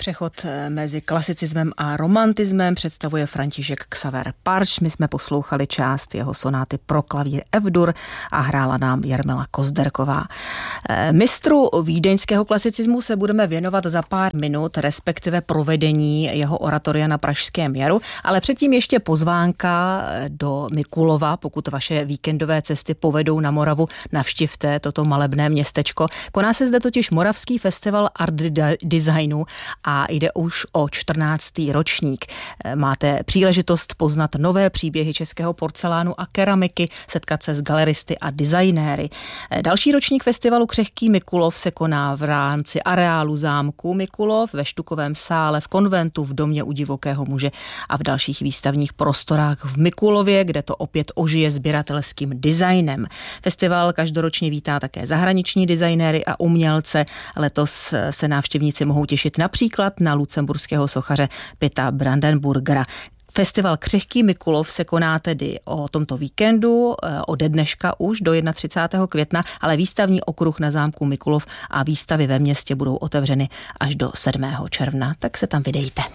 Přechod mezi klasicismem a romantismem představuje František Xaver Parš. My jsme poslouchali část jeho sonáty pro klavír F-dur a hrála nám Jarmila Kozderková. Mistru vídeňského klasicismu se budeme věnovat za pár minut, respektive provedení jeho oratoria na Pražském jaru, ale předtím ještě pozvánka do Mikulova. Pokud vaše víkendové cesty povedou na Moravu, navštivte toto malebné městečko. Koná se zde totiž Moravský festival art designu a jde už o 14. ročník. Máte příležitost poznat nové příběhy českého porcelánu a keramiky, setkat se s galeristy a designéry. Další ročník festivalu Křehký Mikulov se koná v rámci areálu zámku Mikulov, ve Štukovém sále, v konventu, v domě u divokého muže a v dalších výstavních prostorách v Mikulově, kde to opět ožije sběratelským designem. Festival každoročně vítá také zahraniční designéry a umělce. Letos se návštěvníci mohou těšit například na lucemburského sochaře Pitta Brandenburgera. Festival Křehký Mikulov se koná tedy o tomto víkendu, ode dneška už do 31. května, ale výstavní okruh na zámku Mikulov a výstavy ve městě budou otevřeny až do 7. června, tak se tam vydejte.